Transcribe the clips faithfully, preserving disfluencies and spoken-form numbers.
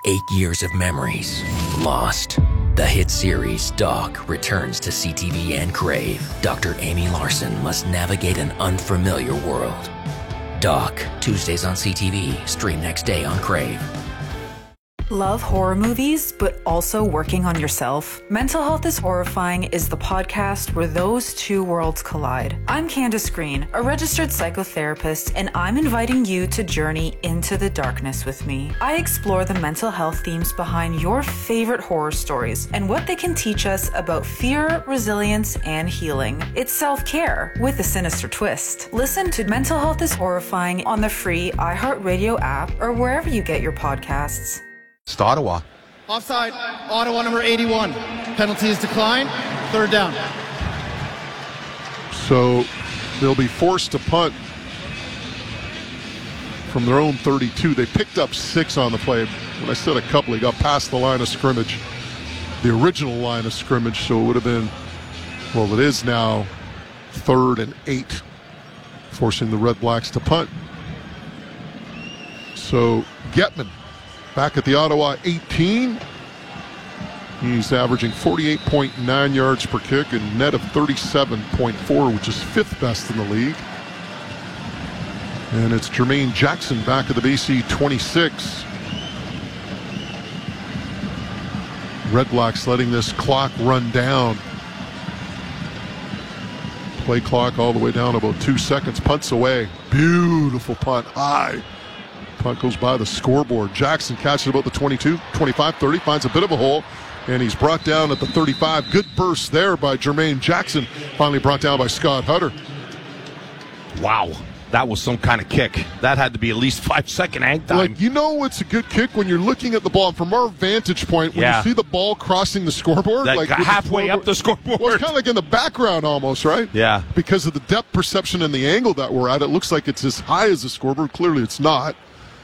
Eight years of memories lost. The hit series Doc returns to C T V and Crave. Doctor Amy Larson must navigate an unfamiliar world. Doc, Tuesdays on C T V, stream next day on Crave. Love horror movies, but also working on yourself? Mental Health is Horrifying is the podcast where those two worlds collide. I'm Candace Green, a registered psychotherapist, and I'm inviting you to journey into the darkness with me. I explore the mental health themes behind your favorite horror stories and what they can teach us about fear, resilience, and healing. It's self-care with a sinister twist. Listen to Mental Health is Horrifying on the free iHeartRadio app or wherever you get your podcasts. It's Ottawa. Offside, Ottawa number eighty-one. Penalty is declined. Third down. So they'll be forced to punt from their own thirty-two. They picked up six on the play. When I said a couple, they got past the line of scrimmage, the original line of scrimmage, so it would have been, well, it is now third and eight, forcing the Red Blacks to punt. So Getman back at the Ottawa eighteen. He's averaging forty-eight point nine yards per kick and net of thirty-seven point four, which is fifth best in the league. And it's Jermaine Jackson back at the B C twenty-six. Red Blacks letting this clock run down. Play clock all the way down about two seconds. Punts away. Beautiful punt. High. Punt goes by the scoreboard. Jackson catches about the twenty-two, twenty-five, thirty, finds a bit of a hole, and he's brought down at the thirty-five. Good burst there by Jermaine Jackson. Finally brought down by Scott Hutter. Wow. That was some kind of kick. That had to be at least five second hang time. Like, you know it's a good kick when you're looking at the ball from our vantage point, when yeah. you see the ball crossing the scoreboard. Like, like halfway the up the scoreboard. Well, it's kind of like in the background almost, right? Yeah. Because of the depth perception and the angle that we're at, it looks like it's as high as the scoreboard. Clearly it's not.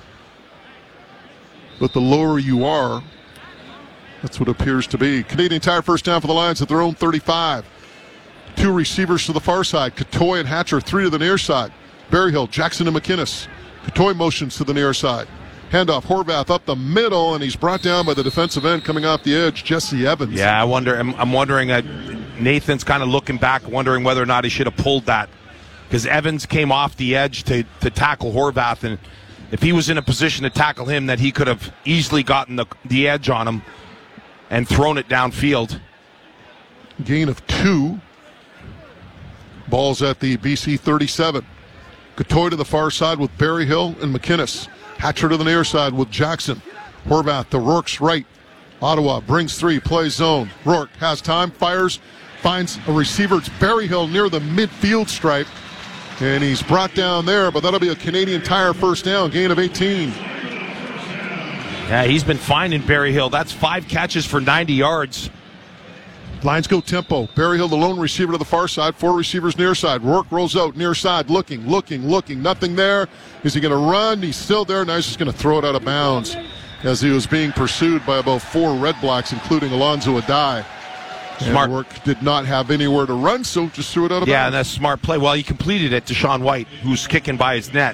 But the lower you are, that's what it appears to be. Canadian Tire first down for the Lions at their own thirty-five. Two receivers to the far side. Katoy and Hatcher, three to the near side. Berryhill, Jackson and McInnes. Katoy motions to the near side. Handoff, Horvath up the middle, and he's brought down by the defensive end coming off the edge, Jesse Evans. Yeah, I wonder. I'm, I'm wondering that Nathan's kind of looking back, wondering whether or not he should have pulled that, because Evans came off the edge to, to tackle Horvath, and if he was in a position to tackle him, that he could have easily gotten the, the edge on him and thrown it downfield. Gain of two. Ball's at the B C thirty-seven. Katoy to the far side with Berryhill and McInnes. Hatcher to the near side with Jackson. Horvath to Rourke's right. Ottawa brings three, plays zone. Rourke has time, fires, finds a receiver. It's Berryhill near the midfield stripe. And he's brought down there, but that'll be a Canadian Tire first down, gain of eighteen. Yeah, he's been fine in Berryhill. That's five catches for ninety yards. Lions go tempo. Berryhill, the lone receiver to the far side. Four receivers near side. Rourke rolls out near side, looking, looking, looking. Nothing there. Is he going to run? He's still there. Now he's just going to throw it out of bounds as he was being pursued by about four Red Blacks, including Alonzo Adai. Smart. And Rourke did not have anywhere to run, so just threw it out of yeah, bounds. and that's a smart play. Well, he completed it to Sean White, who's kicking by his net.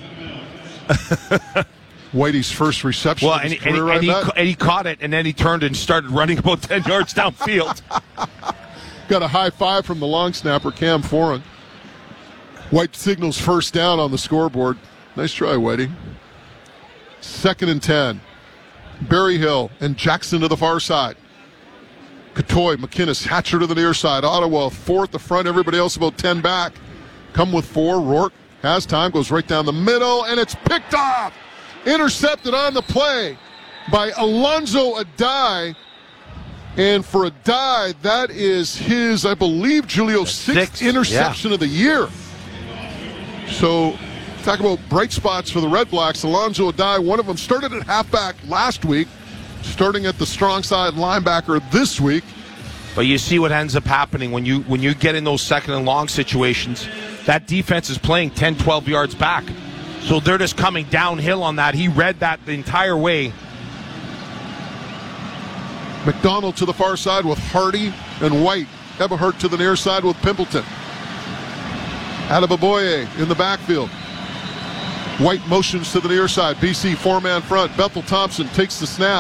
Whitey's first reception. Well, and, he, and, he, and, he, and he caught it, and then he turned and started running about ten yards downfield. Got a high five from the long snapper, Cam Foran. White signals first down on the scoreboard. Nice try, Whitey. Second and ten. Berryhill and Jackson to the far side. Katoy, McInnes, Hatcher to the near side. Ottawa fourth the front, everybody else about ten back. Come with four. Rourke has time, goes right down the middle, and it's picked off. Intercepted on the play by Alonzo Adai. And for Adai, that is his, I believe, Julio, sixth, sixth interception yeah. of the year. So, talk about bright spots for the Red Blacks. Alonzo Adai, one of them, started at halfback last week, starting at the strong side linebacker this week. But you see what ends up happening when you when you get in those second and long situations. That defense is playing ten, twelve yards back. So they're just coming downhill on that. He read that the entire way. McDonald to the far side with Hardy and White. Eberhardt to the near side with Pimpleton. Adeboboye in the backfield. White motions to the near side. B C four-man front. Bethel Thompson takes the snap.